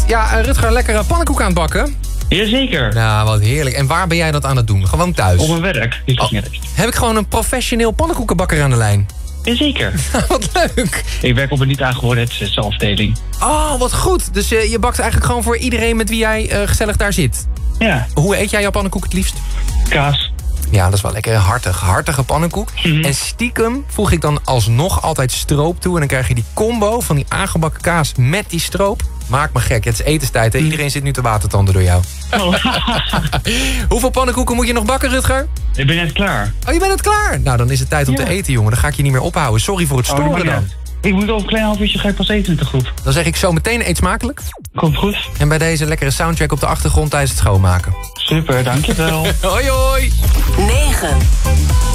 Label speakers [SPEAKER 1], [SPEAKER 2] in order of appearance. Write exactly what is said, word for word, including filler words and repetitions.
[SPEAKER 1] Ja, uh, Rutger, lekkere pannenkoek aan het bakken?
[SPEAKER 2] Jazeker.
[SPEAKER 1] Nou, wat heerlijk. En waar ben jij dat aan het doen? Gewoon thuis?
[SPEAKER 2] Op mijn werk.
[SPEAKER 1] Oh, heb ik gewoon een professioneel pannenkoekenbakker aan de lijn?
[SPEAKER 2] Jazeker.
[SPEAKER 1] Wat leuk.
[SPEAKER 2] Ik werk op een niet aangeboden afdeling.
[SPEAKER 1] Oh, wat goed. Dus uh, je bakt eigenlijk gewoon voor iedereen met wie jij uh, gezellig daar zit?
[SPEAKER 2] Ja.
[SPEAKER 1] Hoe eet jij jouw pannenkoek het liefst?
[SPEAKER 2] Kaas.
[SPEAKER 1] Ja, dat is wel lekker. Hartig, hartige pannenkoek. Mm-hmm. En stiekem voeg ik dan alsnog altijd stroop toe. En dan krijg je die combo van die aangebakken kaas met die stroop. Maak me gek. Het is etenstijd, hè? Iedereen zit nu te watertanden door jou.
[SPEAKER 2] Oh.
[SPEAKER 1] Hoeveel pannenkoeken moet je nog bakken, Rutger?
[SPEAKER 2] Ik ben net klaar.
[SPEAKER 1] Oh, je bent net klaar? Nou, dan is het tijd om ja. te eten, jongen. Dan ga ik je niet meer ophouden. Sorry voor het storen oh, dan.
[SPEAKER 2] Ik moet over een klein half uurtje ga ik pas eten met de groep.
[SPEAKER 1] Dan zeg ik zo meteen eet smakelijk.
[SPEAKER 2] Komt goed.
[SPEAKER 1] En bij deze lekkere soundtrack op de achtergrond tijdens het schoonmaken.
[SPEAKER 2] Super, dankjewel.
[SPEAKER 1] Hoi, hoi.
[SPEAKER 3] negen.